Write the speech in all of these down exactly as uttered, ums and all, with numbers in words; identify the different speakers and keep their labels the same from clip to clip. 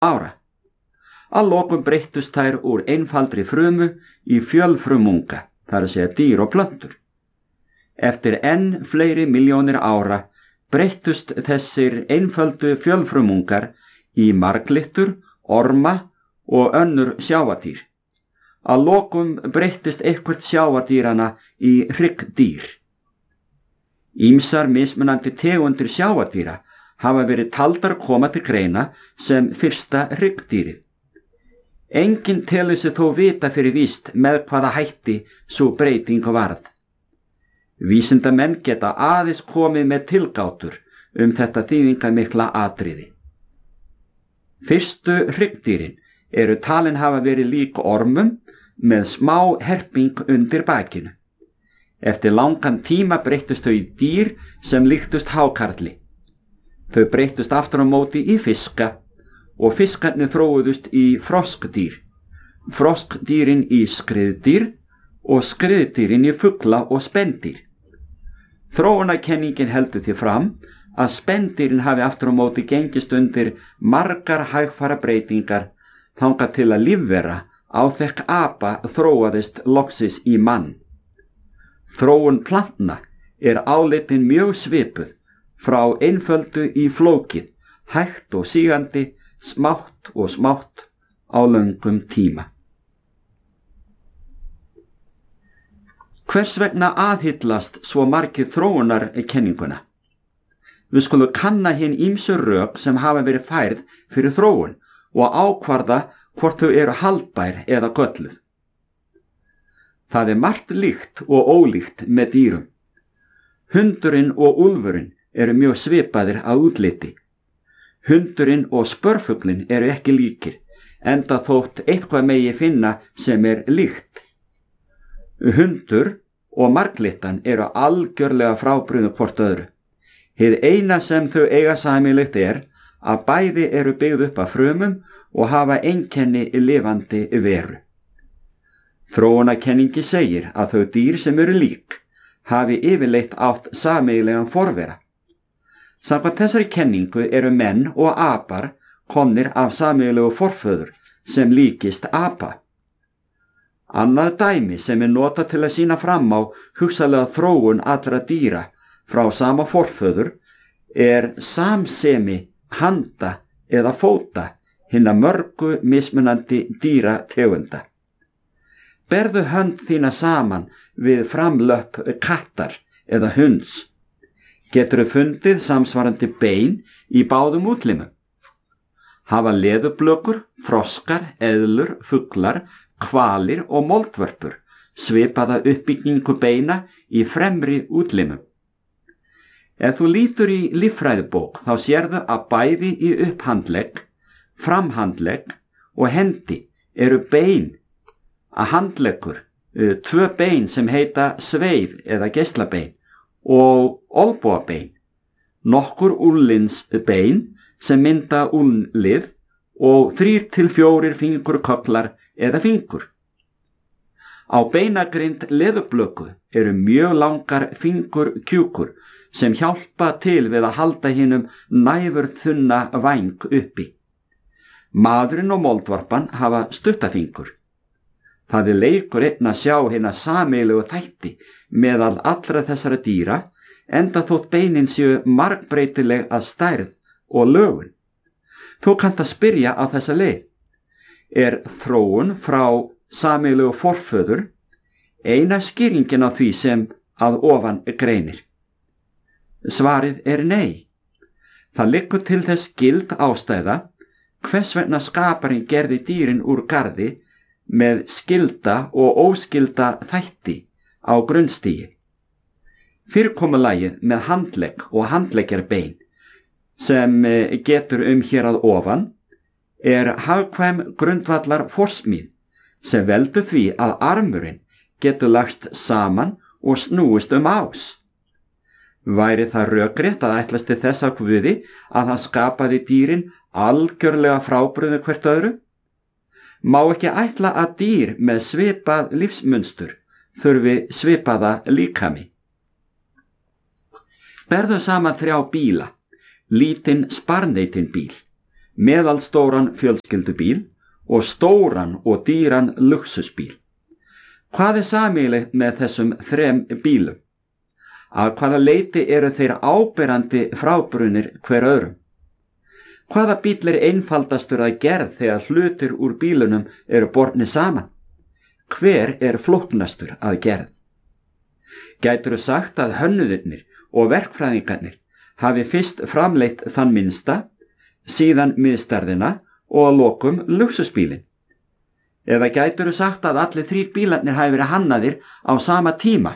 Speaker 1: ára. Að lokum breyttust þær úr einfaldri frumu í fjölfrumunga, þar að segja dýr og plöntur. Eftir enn fleiri milljónir ára breyttust þessir einföldu fjölfrumungar í marglyttur, orma og önnur sjávardýr. Að lokum breyttist eitthvert sjávardýrana í hryggdýr. Ýmsar mismunandi tegundir sjávardýra hafa verið taldar koma til greina sem fyrsta hryggdýrið. Enginn telur sig þó vita fyrir víst með hvaða hætti sú breyting varð. Vísindamenn geta aðeins komið með tilgátur um þetta þýðingarmikla atriði. Fyrstu hryggdýrin eru talin hafa verið lík ormum með smá herping undir bakinu. Eftir langan tíma breyttust þau í dýr sem líktust hákarli. Þau breyttust aftur á móti í fiska og fiskarnir þróuðust í froskdýr, froskdýrin í skriðdýr og skriðdýrin í fugla og spendýr. Þróunarkenningin heldur því fram að spendýrin hafi aftur á móti gengist undir margar hægfara breytingar þangað til að lífvera áþekk apa þróaðist loksis í mann. Þróun plantna er álitin mjög svipuð frá einföldu í flókið, hægt og sígandi, smátt og smátt á löngum tíma. Hvers vegna aðhyllast svo margir þróunarkenninguna? Við skulum kanna hin ýmsu rök sem hafa verið færð fyrir þróun og ákvarða hvort þau eru haldbær eða gölluð. Það er margt líkt og ólíkt með dýrum. Hundurinn og úlfurinn eru mjög svipaðir að útliti. Hundurinn og spörfuglinn eru ekki líkir, enda þótt eitthvað megi finna sem er líkt. Hundur og marglyttan eru algjörlega frábrugðin hvort öðru. Hið eina sem þau eiga sameiginlegt er að bæði eru byggð upp af frumum og hafa einkenni lifandi veru. Þróunarkenningi segir að þau dýr sem eru lík hafi yfirleitt átt sameiginlegan forvera. Samkvæmt þessari kenningu eru menn og apar komnir af sameiginlegu forföður sem líkist apa. Annað dæmi sem er notað til að sýna fram á hugsanlega þróun allra dýra frá sama forföður er samsemi handa eða fóta hinna mörgu mismunandi dýrategunda. Berðu hönd þína saman við framlöpp kattar eða hunds. Geturðu fundið samsvarandi bein í báðum útlimum. Hafa leðurblökur, froskar, eðlur, fuglar, hvalir og moldvörpur svipaða uppbyggingu beina í fremri útlimum. Ef þú lítur í líffræðibók þá sérðu að bæði í upphandlegg, framhandlegg og hendi eru bein, að handleggur, tvö bein sem heita sveif eða geislabein og olnbogabein, nokkur úlnliðsbein sem mynda úlnlið og þrír til fjórir fingurkögglar eða fingur. Á beinagrind leðurblöku eru mjög langar fingurkjúkur sem hjálpa til við að halda hinum næfurþunna væng uppi. Maðurinn og moldvarpan hafa stuttafingur. Það er leikur einn að sjá hina sameiginlegu þætti meðal allra þessara dýra, enda þótt beinin séu margbreytileg að stærð og lögun. Þú kannt að spyrja á þessa leið. Er þróun frá sameiginlegu forföður eina skýringin á því sem að ofan greinir? Svarið er nei. Það liggur til þess gild ástæða hvers vegna skaparinn gerði dýrin úr garði með skylda og óskylda þætti á grunnstigi. Fyrirkomulagið með handlegg og handleggjarbein sem getur um hér að ofan er hagkvæm grundvallar forsmíð sem veldur því að armurinn getur lagst saman og snúist um ás. Væri það rökrétt að ætlast til þess að Guði að hann skapaði dýrin algjörlega frábrugðin hvert öðru? Má ekki ætla að dýr með svipað lífsmunstur þurfi svipaða líkami. Berðu saman þrjá bíla, lítinn sparneytin bíl, meðalstóran fjölskyldubíl og stóran og dýran luxusbíl. Hvað er sameiginlegt með þessum þrem bílum? Að hvaða leyti eru þeir áberandi frábrunir hver öðrum? Hvaða bíll er einfaldastur að gerð þegar hlutir úr bílunum eru bornir saman? Hver er flóknastur að gerð? Gætirðu sagt að hönnuðirnir og verkfræðingarnir hafi fyrst framleitt þann minnsta, síðan miðstærðina og að lokum luxusbílinn? Eða gætirðu sagt að allir þrír bílarnir hafi verið hannaðir á sama tíma?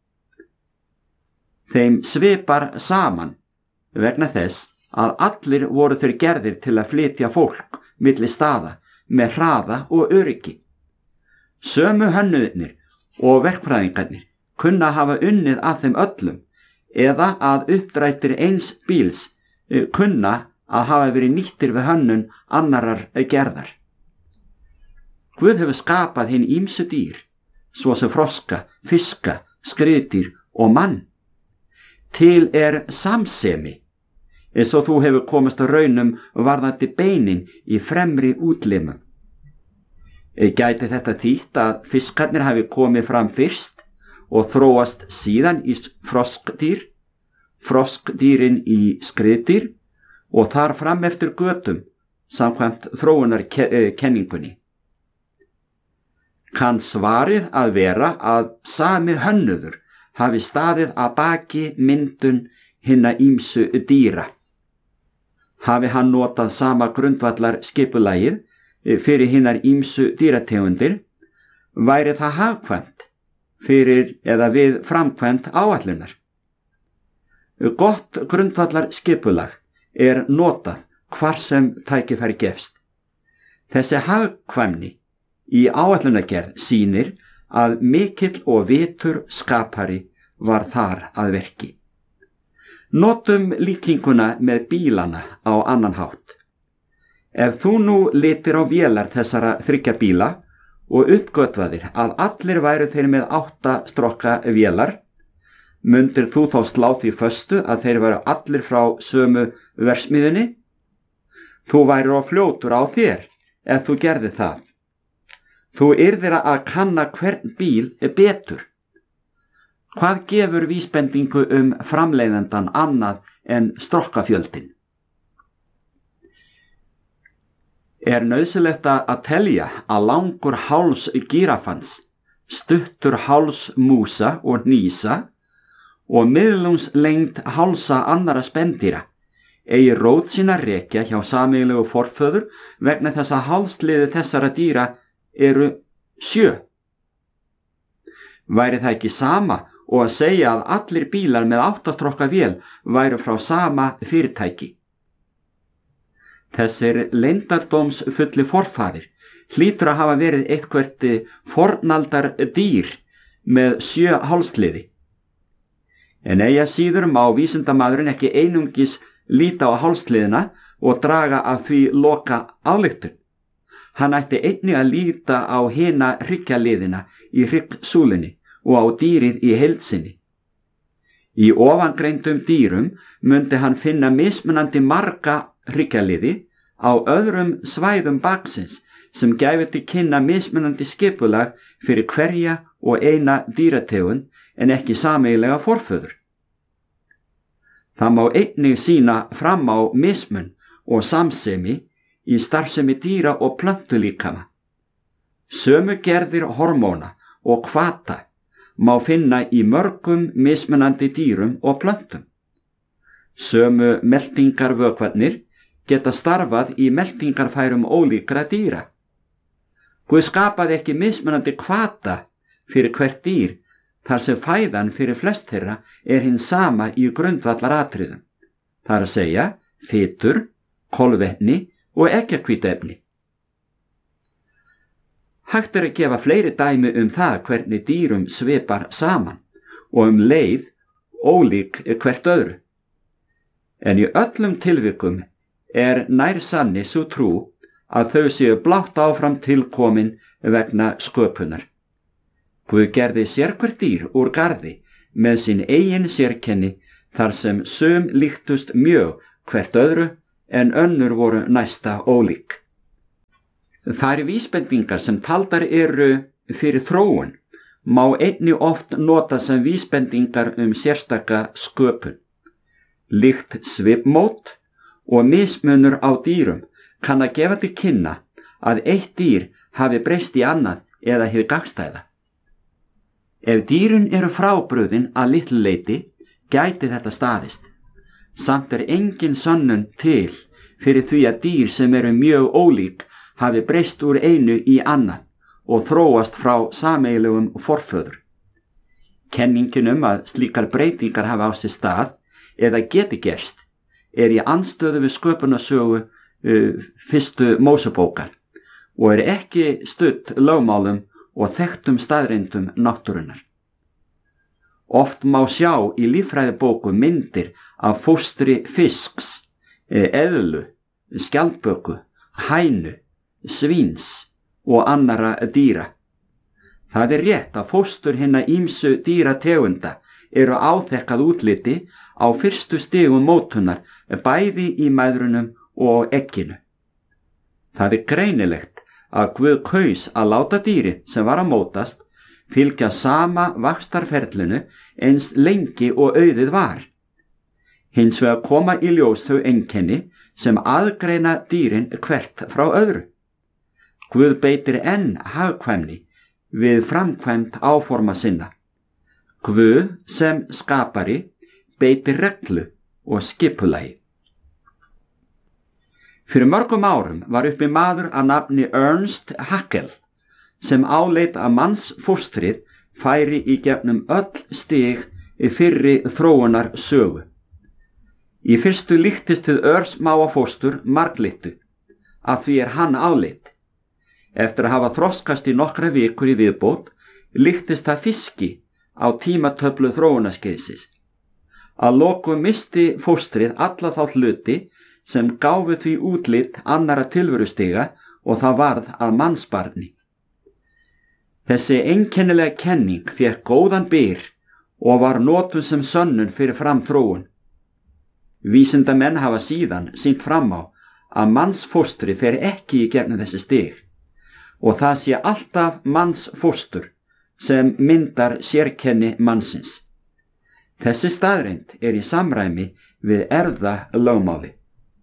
Speaker 1: Þeim svipar saman vegna þess að allir voru þeir gerðir til að flytja fólk milli staða með hraða og öryggi. Sömu hönnuðirnir og verkfræðingarnir kunna hafa unnið að þeim öllum eða að uppdrættir eins bíls kunna að hafa verið nýttir við hönnun annarar gerðar. Guð hefur skapað hinn ýmsu dýr, svo sem froska, fiska, skriðdýr og mann. Til er samsemi, eins og þú hefur komist á raunum varðandi beinin í fremri útlimum. Gæti þetta þýtt að fiskarnir hafi komið fram fyrst og þróast síðan í froskdýr, froskdýrin í skriðdýr og þar fram eftir götum samkvæmt þróunarkenningunni. Kann svarið að vera að sami hönnuður hafi staðið að baki myndun hinna ýmsu dýra. Hafi hann notað sama grundvallar skipulagið fyrir hinnar ýmsu dýrategundir, væri það hagkvæmt fyrir eða við framkvæmt áætlunar. Gott grundvallar skipulag er notað hvar sem tækifæri gefst. Þessi hagkvæmni í áætlunagerð sýnir að mikill og vitur skapari var þar að verki. Notum líkinguna með bílana á annan hátt. Ef þú nú litir á vélar þessara þriggja bíla og uppgötvaðir að allir væru þeir með átta strokka vélar, mundir þú þá slá því föstu að þeir væru allir frá sömu versmiðunni? Þú væri á fljótur á þér ef þú gerði það. Þú yrðir að kanna hvern bíl er betur. Hvað gefur vísbendingu um framleiðendan annað en strokkafjöldin? Er nauðsynlegt að telja að langur háls gírafans, stuttur háls músa og hnýsa og miðlungslengd hálsa annara spendýra eigi rót sína rekja hjá sameiginlegu forföður vegna þess að hálsliði þessara dýra eru sjö. Væri það ekki sama og að segja að allir bílar með áttastrokka vél væru frá sama fyrirtæki? Þessir leyndardómsfulli forfaðir hlýtur að hafa verið eitthvert fornaldar dýr með sjö hálsliði. En eigi að síður má vísindamaðurinn ekki einungis líta á hálsliðina og draga af því loka ályktun. Hann ætti einnig að líta á hina hryggjarliðina í hryggsúlunni og á dýrið í heild sinni. Í ofangreindum dýrum mundi hann finna mismunandi marga hryggjarliði á öðrum svæðum baksins sem gæfi til kynna mismunandi skipulag fyrir hverja og eina dýrategund en ekki sameiginlega forföður. Það má einnig sýna fram á mismun og samsemi í starfsemi dýra og plöntulíkama. Sömu gerðir hormóna og hvata má finna í mörgum mismunandi dýrum og plöntum. Sömu meltingarvökvarnir geta starfað í meltingarfærum ólíkra dýra. Guð skapaði ekki mismunandi hvata fyrir hvert dýr þar sem fæðan fyrir flest þeirra er hinn sama í grundvallaratriðum. Það er að segja fitur, kolvetni og eggjahvítuefni. Hægt er að gefa fleiri dæmi um það hvernig dýrum svipar saman og um leið ólík hvert öðru. En í öllum tilvikum er nær sanni sú trú að þau séu blátt áfram tilkomin vegna sköpunar. Guð gerði sérhvert dýr úr garði með sín eigin sérkenni þar sem sum líktust mjög hvert öðru en önnur voru næsta ólík. Þær vísbendingar sem taldar eru fyrir þróun má einnig oft nota sem vísbendingar um sérstaka sköpun. Líkt svipmót og mismunur á dýrum kann að gefa til kynna að eitt dýr hafi breyst í annað eða hið gagnstæða. Ef dýrin eru frábrugðin að litlu leyti, gæti þetta staðist. Samt er engin sönnun til fyrir því að dýr sem eru mjög ólík hafi breyst úr einu í annað og þróast frá sameiginlegum forföður. Kenningin um að slíkar breytingar hafi á sér stað eða geti gerst er í andstöðu við sköpunarsögu uh, fyrstu Mósebókar og er ekki studd lögmálum og þekktum staðreyndum náttúrunnar. Oft má sjá í líffræðibóku myndir af fóstri fisks, eðlu, skjaldböku, hænu, svíns og annara dýra. Það er rétt að fóstur hinna ýmsu dýrategunda eru áþekkað útliti á fyrstu stigum mótunar bæði í mæðrunum og egginu. Það er greinilegt að Guð kaus að láta dýri sem var að mótast fylgja sama vaxtarferlinu eins lengi og auðið var. Hins vegar koma í ljós þau einkenni sem aðgreina dýrin hvert frá öðru. Guð beitir enn hagkvæmni við framkvæmd áforma sinna. Guð sem skapari beitir reglu og skipulagi. Fyrir mörgum árum var uppi maður að nafni Ernst Haeckel sem áleit að mannsfóstrið færi í gegnum öll stig í fyrri þróunar sögu. Í fyrstu líktist hið örsmáa fóstur marglittu, af því er hann áleit. Eftir að hafa þroskast í nokkra vikur í viðbót, líktist það fiski á tímatöflu þróunarskeiðsins. Að lokum misti fóstrið alla þá hluti sem gáfu því útlit annara tilverustiga og það varð að mannsbarni. Þessi einkennilega kenning fékk góðan byr og var notuð sem sönnun fyrir framþróun. Vísindamenn hafa síðan sýnt fram á að mannsfóstri fer ekki í gegnum þessi stig og það sé alltaf mannsfóstur sem myndar sérkenni mannsins. Þessi staðreynd er í samræmi við erfðalögmáli.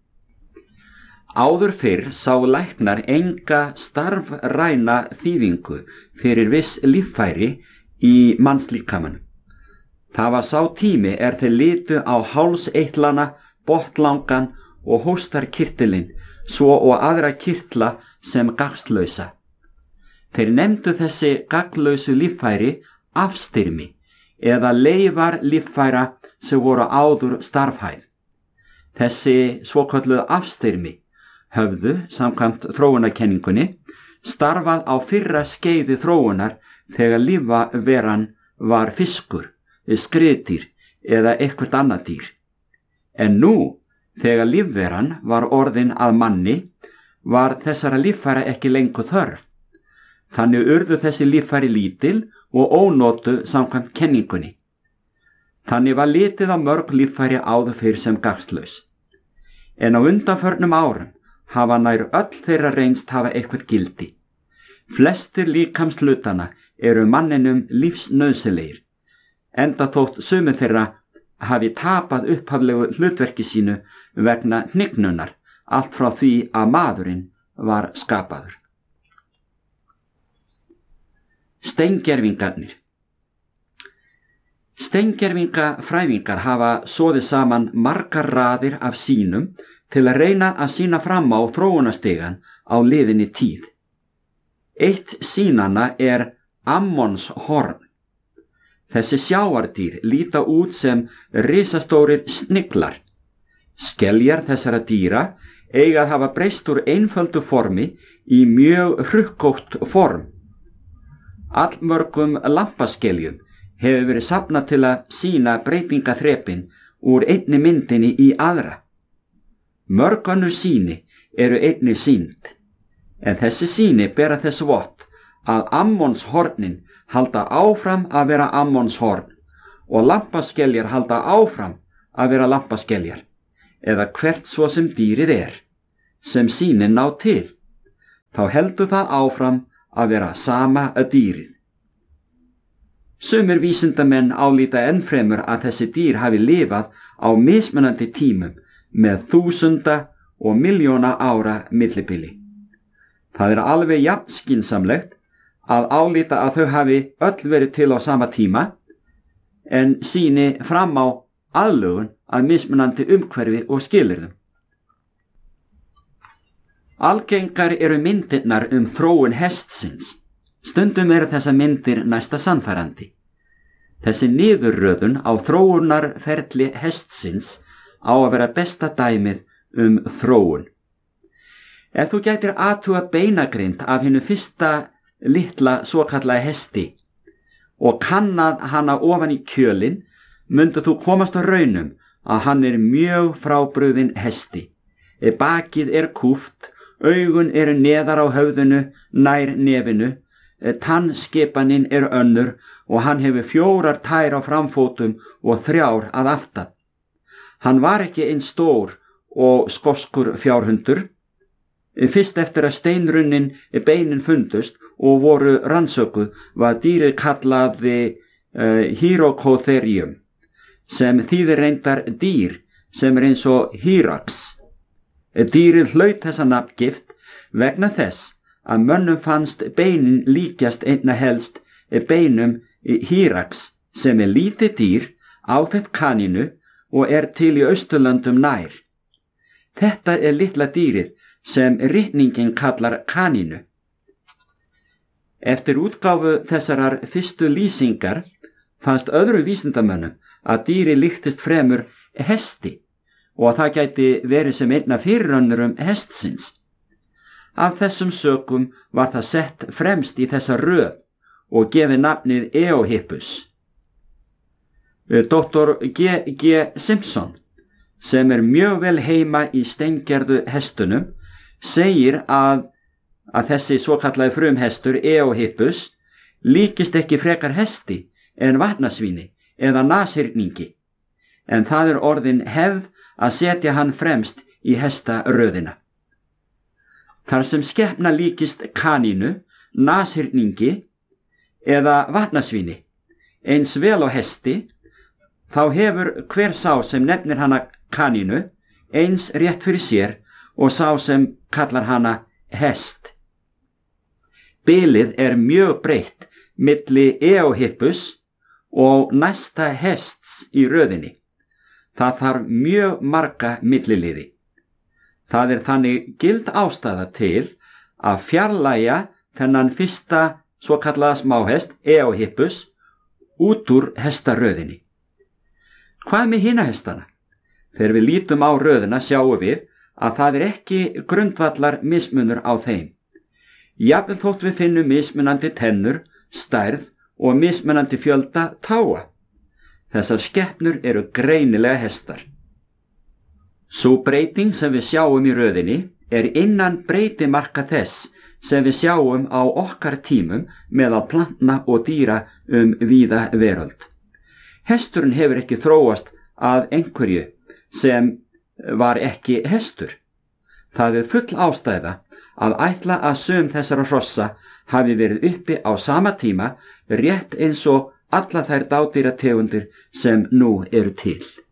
Speaker 1: Áður fyrr sá læknar enga starfræna þýðingu fyrir viss líffæri í mannslíkamanum. Það var sá tími er þeir litu á hálseitlana, botnlangan og hóstarkirtilinn, svo og aðra kirtla sem gagnslausa. Þeir nefndu þessi gagnlausu líffæri afstyrmi eða leifar líffæra sem voru áður starfhæf. Þessi svokölluðu afstyrmi höfðu, samkvæmt þróunarkenningunni, starfað á fyrra skeiði þróunar þegar lífveran var fiskur, skriðdýr eða eitthvert annað dýr. En nú, þegar lífveran var orðin að manni, var þessara líffæra ekki lengur þörf. Þannig urðu þessi líffæri lítil og ónotuð samkvæmt kenningunni. Þannig var litið á mörg líffæri áður fyrr sem gagnslaus. En á undanförnum árum hafa nær öll þeirra reynst hafa eitthvað gildi. Flestir líkamshlutana eru manninum lífsnauðsynlegir, enda þótt sumir þeirra hafi tapað upphaflegu hlutverki sínu vegna hnignunar allt frá því að maðurinn var skapaður. Steingervingarnir. Steingervingafræðingar hafa soðið saman margar raðir af sýnum til að reyna að sýna fram á þróunarstigann á liðinni tíð. Eitt sýnanna er Ammonshorn. Þessi sjávardýr líta út sem risastórir sniglar. Skeljar þessara dýra eiga að hafa breyst úr einföldu formi í mjög hrukkótt form. Allmörgum lampaskeljum hefur verið safnað til að sýna breytingaþrepin úr einni myndinni í aðra. Mörg önnur sýni eru einnig sýnd, en þessi sýni bera þess vott að Ammonshornin halda áfram að vera Ammonshorn og lampaskeljar halda áfram að vera lampaskeljar, eða hvert svo sem dýrið er, sem sýnin ná til, þá heldur það áfram að vera sama að dýrið. Sumir vísindamenn álíta ennfremur að þessi dýr hafi lifað á mismunandi tímum með þúsunda og miljóna ára millibili. Það er alveg jafn skynsamlegt að álíta að þau hafi öll verið til á sama tíma en sýni fram á aðlögun að mismunandi umhverfi og skilyrðum. Algengar eru myndirnar um þróun hestsins. Stundum eru þessar myndir næsta sannfærandi. Þessi niðurröðun á þróunarferli hestsins á að vera besta dæmið um þróun. Ef þú gætir athuga beinagrind af hinu fyrsta litla svokallaða hesti og kannað hana ofan í kjölinn, myndu þú komast á raunum að hann er mjög frábrugðinn hesti. Bakið er kúpt, augun eru neðar á höfðinu, nær nefinu, tannskipanin er önnur og hann hefur fjórar tær á framfótum og þrjár að aftan. Hann var ekki eins stór og skoskur fjárhundur. Fyrst eftir að steinrunnin beinin fundust og voru rannsökuð var dýrið kallaði uh, Hyracotherium, sem þýðir reyndar dýr sem er eins og Hyrax. Dýrið hlaut þessa nafngift vegna þess að mönnum fannst beinin líkjast einna helst beinum Hyrax, sem er lítið dýr áþekkt kanínu og er til í Austurlöndum nær. Þetta er litla dýrið sem ritningin kallar kanínu. Eftir útgáfu þessarar fyrstu lýsingar fannst öðru vísindamönnum að dýri líktist fremur hesti og að það gæti verið sem einna fyrirrönnurum hestsins. Af þessum sökum var það sett fremst í þessa röð og gefið nafnið Eohippus. Doktor G G Simpson, sem er mjög vel heima í steingerðu hestunum, segir að, að þessi svokallaði frumhestur Eohippus líkist ekki frekar hesti en vatnasvíni eða nashyrningi, en það er orðin hefð að setja hann fremst í hestaröðina. Þar sem skepna líkist kanínu, nashyrningi eða vatnasvíni eins vel á hesti, þá hefur hver sá sem nefnir hana kanínu eins rétt fyrir sér og sá sem kallar hana hest. Bilið er mjög breitt milli Eohippus og næsta hests í röðinni. Það þarf mjög marga milliliði. Það er þannig gild ástæða til að fjarlægja þennan fyrsta svokallaða smáhest, Eohippus, út úr hestaröðinni. Hvað með hina hestana? Þegar við lítum á röðina sjáum við að það er ekki grundvallar mismunur á þeim. Jafnvel þótt við finnum mismunandi tennur, stærð og mismunandi fjölda táa. Þessar skepnur eru greinilega hestar. Sú breyting sem við sjáum í röðinni er innan breytimarka þess sem við sjáum á okkar tímum meðal plantna og dýra um víða veröld. Hesturinn hefur ekki þróast að einhverju sem var ekki hestur. Það er full ástæða að ætla að sum þessara hrossa hafi verið uppi á sama tíma rétt eins og alla þær dádýrategundir sem nú eru til.